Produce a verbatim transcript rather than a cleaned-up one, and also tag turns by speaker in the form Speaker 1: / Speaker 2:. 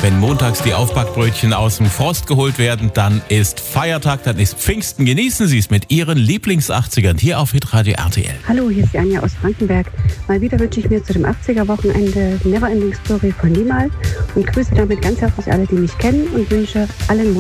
Speaker 1: wenn montags die Aufbackbrötchen aus dem Frost geholt werden, dann ist Feiertag, dann ist Pfingsten. Genießen Sie es mit Ihren Lieblings-achtzigern hier auf Hitradio R T L.
Speaker 2: Hallo, hier ist die Anja aus Frankenberg. Mal wieder wünsche ich mir zu dem achtziger-Wochenende Neverending Story von Limal und grüße damit ganz herzlich alle, die mich kennen, und wünsche allen